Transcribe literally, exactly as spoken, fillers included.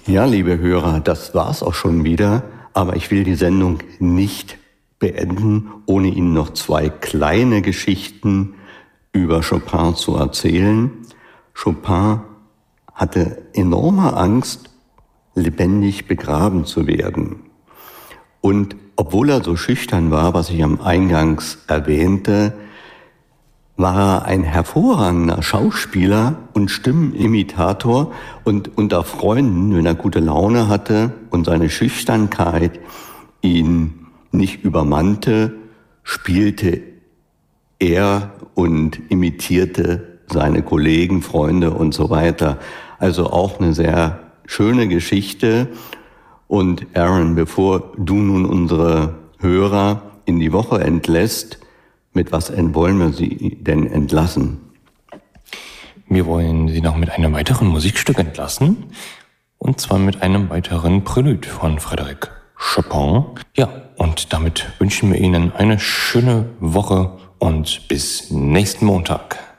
Ja, liebe Hörer, das war's auch schon wieder, aber ich will die Sendung nicht beenden, ohne Ihnen noch zwei kleine Geschichten über Chopin zu erzählen. Chopin hatte enorme Angst, lebendig begraben zu werden. Und obwohl er so schüchtern war, was ich am Eingangs erwähnte, war er ein hervorragender Schauspieler und Stimmenimitator und unter Freunden, wenn er gute Laune hatte und seine Schüchternheit ihn nicht übermannte, spielte er und imitierte seine Kollegen, Freunde und so weiter. Also auch eine sehr schöne Geschichte. Und Aaron, bevor du nun unsere Hörer in die Woche entlässt, mit was wollen wir sie denn entlassen? Wir wollen sie noch mit einem weiteren Musikstück entlassen. Und zwar mit einem weiteren Prälude von Frédéric Chopin. Ja, und damit wünschen wir Ihnen eine schöne Woche und bis nächsten Montag.